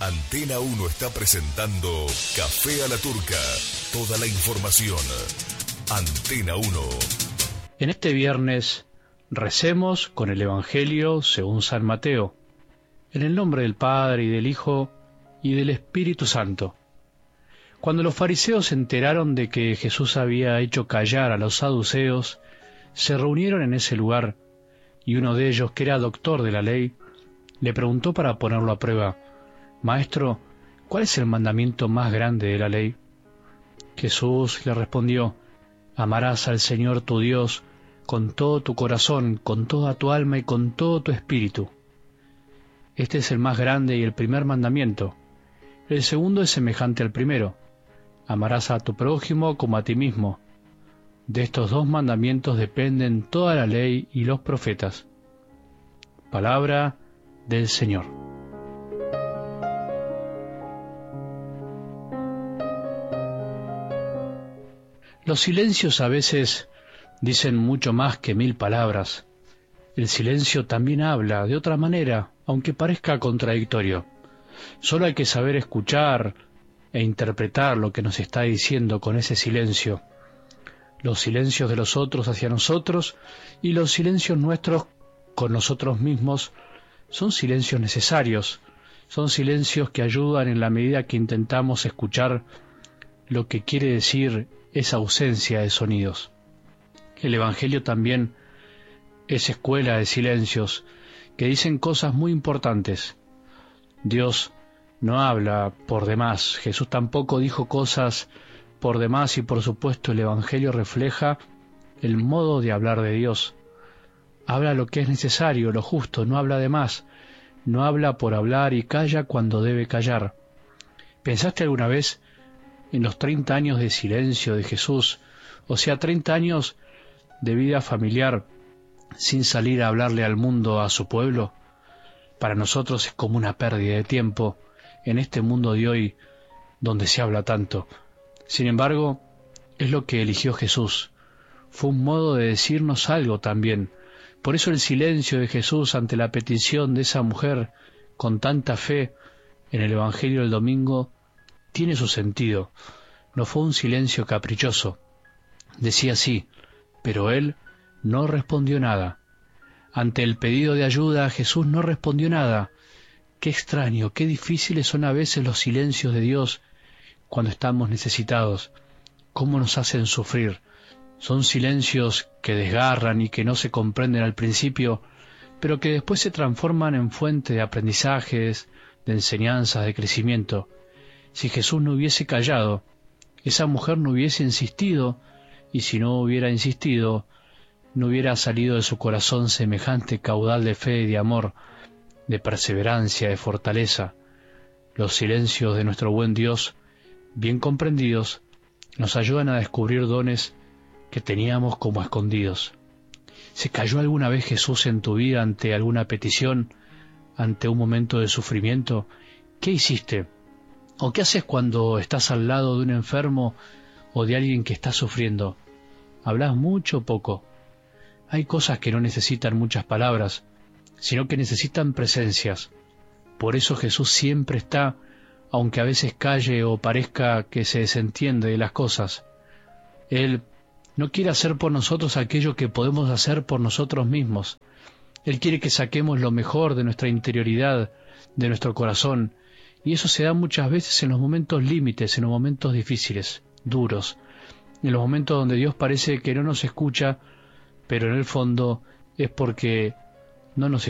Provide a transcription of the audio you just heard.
Antena 1 está presentando Café a la Turca. Toda la información. Antena 1. En este viernes recemos con el Evangelio según San Mateo, en el nombre del Padre y del Hijo y del Espíritu Santo. Cuando los fariseos se enteraron de que Jesús había hecho callar a los saduceos, se reunieron en ese lugar, y uno de ellos, que era doctor de la ley, le preguntó para ponerlo a prueba: «Maestro, ¿cuál es el mandamiento más grande de la ley?» Jesús le respondió: «Amarás al Señor tu Dios con todo tu corazón, con toda tu alma y con todo tu espíritu. Este es el más grande y el primer mandamiento. El segundo es semejante al primero: amarás a tu prójimo como a ti mismo. De estos dos mandamientos dependen toda la ley y los profetas». Palabra del Señor. Los silencios a veces dicen mucho más que 1000 palabras. El silencio también habla de otra manera, aunque parezca contradictorio. Solo hay que saber escuchar e interpretar lo que nos está diciendo con ese silencio. Los silencios de los otros hacia nosotros y los silencios nuestros con nosotros mismos son silencios necesarios, son silencios que ayudan en la medida que intentamos escuchar lo que quiere decir esa ausencia de sonidos. El Evangelio también es escuela de silencios que dicen cosas muy importantes. Dios no habla por demás, Jesús tampoco dijo cosas por demás, y por supuesto el Evangelio refleja el modo de hablar de Dios. Habla lo que es necesario, lo justo, no habla de más, no habla por hablar y calla cuando debe callar. ¿Pensaste alguna vez en los 30 años de silencio de Jesús, o sea, 30 años de vida familiar sin salir a hablarle al mundo, a su pueblo? Para nosotros es como una pérdida de tiempo en este mundo de hoy donde se habla tanto. Sin embargo, es lo que eligió Jesús. Fue un modo de decirnos algo también. Por eso el silencio de Jesús ante la petición de esa mujer con tanta fe en el Evangelio del domingo tiene su sentido. No fue un silencio caprichoso. Decía sí, pero él no respondió nada. Ante el pedido de ayuda, Jesús no respondió nada. Qué extraño, qué difíciles son a veces los silencios de Dios cuando estamos necesitados. Cómo nos hacen sufrir. Son silencios que desgarran y que no se comprenden al principio, pero que después se transforman en fuente de aprendizajes, de enseñanzas, de crecimiento. Si Jesús no hubiese callado, esa mujer no hubiese insistido, y si no hubiera insistido, no hubiera salido de su corazón semejante caudal de fe y de amor, de perseverancia, de fortaleza. Los silencios de nuestro buen Dios, bien comprendidos, nos ayudan a descubrir dones que teníamos como escondidos. ¿Se cayó alguna vez Jesús en tu vida ante alguna petición, ante un momento de sufrimiento? ¿Qué hiciste? ¿O qué haces cuando estás al lado de un enfermo o de alguien que está sufriendo? ¿Hablas mucho o poco? Hay cosas que no necesitan muchas palabras, sino que necesitan presencias. Por eso Jesús siempre está, aunque a veces calle o parezca que se desentiende de las cosas. Él no quiere hacer por nosotros aquello que podemos hacer por nosotros mismos. Él quiere que saquemos lo mejor de nuestra interioridad, de nuestro corazón, y eso se da muchas veces en los momentos límites, en los momentos difíciles, duros, en los momentos donde Dios parece que no nos escucha, pero en el fondo es porque no nos